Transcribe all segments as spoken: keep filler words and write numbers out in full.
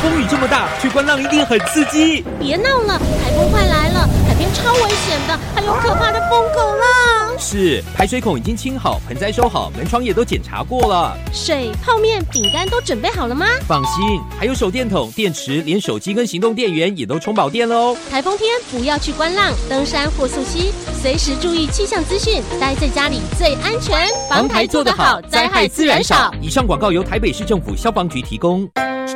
风雨这么大，去观浪一定很刺激。 别闹了，台风快来了，海边超危险的，还有可怕的疯狗浪。 是，排水孔已经清好，盆栽收好，门窗也都检查过了。 水、泡面、饼干都准备好了吗？ 放心，还有手电筒、电池，连手机跟行动电源也都充饱电了哦。 台风天不要去观浪、登山或溯溪，随时注意气象资讯，待在家里最安全。 防台做得好，灾害自然少。以上广告由台北市政府消防局提供。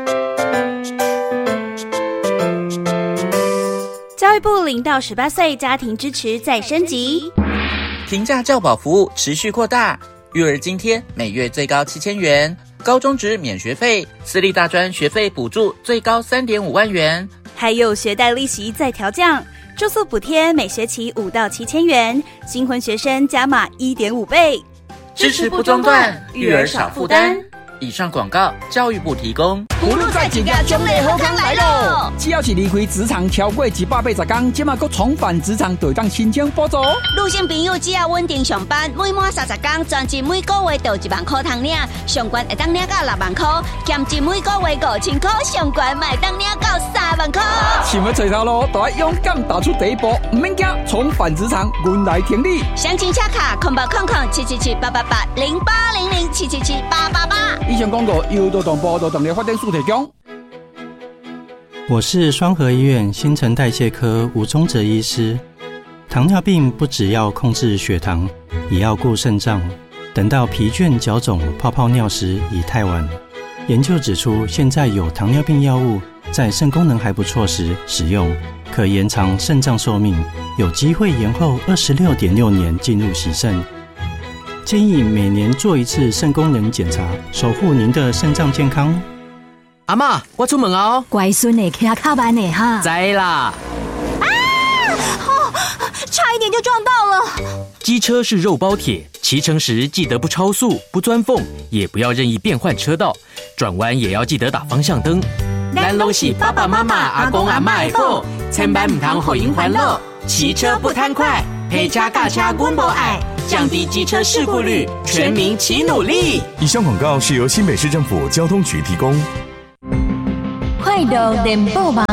教育部零到十八岁家庭支持再升级， 平价教保服务持续扩大，育儿津贴每月最高七千元，高中职免学费，私立大专学费补助最高三点五万元， 还有学贷利息再调降，住宿补贴每学期五到七千元，新婚学生加码一点五倍， 支持不中断，育儿少负担。以上广告，教育部提供。 葫芦在一家奖励好康来咯！只要是离开职场超过一百八十天，即马搁重返职场，就会当申请补助。 女性朋友只要稳定上班，每满三十天，全职每个月就一万块通领，上悬会当领到六万块，兼职每个月五千块，上悬卖当领到三万块。 想要找头路，就要勇敢踏出第一步，唔免惊，重返职场，阮来挺你。 详情洽卡空八空空七七七八八八零八零零七七七八八八。 以上广告由劳动部劳动力发展署提供。 我是双和医院新陈代谢科吴宗哲医师。糖尿病不只要控制血糖，也要顾肾脏。等到疲倦、脚肿、泡泡尿时已太晚。研究指出，现在有糖尿病药物在肾功能还不错时使用，可延长肾脏寿命，有机会延后二十六点六年进入洗肾。建议每年做一次肾功能检查，守护您的肾脏健康。 阿嬷，我出门哦。 乖孙的，骑靠班的哈。 知啦。 啊！哦，差一点就撞到了。 机车是肉包铁，骑乘时记得不超速、不钻缝，也不要任意变换车道，转弯也要记得打方向灯。咱拢是爸爸妈妈、阿公阿嬷的宝，千万唔通互因烦恼。骑车不贪快，陪车驾车阮无爱。降低机车事故率，全民齐努力。 以上广告是由新北市政府交通局提供。 快乐联播网，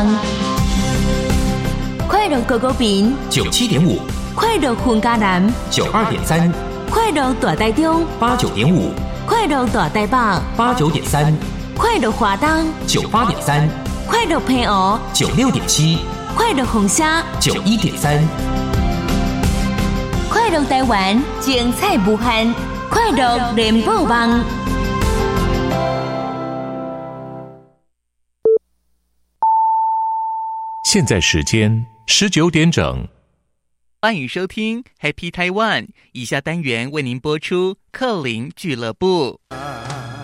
快乐狗狗饼九七点五， 快乐混家南九二点三， 快乐大台中八九点五， 快乐大台北八九点三， 快乐华东九八点三， 快乐澎湖九六点七， 快乐红虾九一点三。 快乐台湾，精彩无限，快乐联播网。 现在时间十九点整， 欢迎收听 Happy Taiwan。以下单元为您播出克林俱乐部。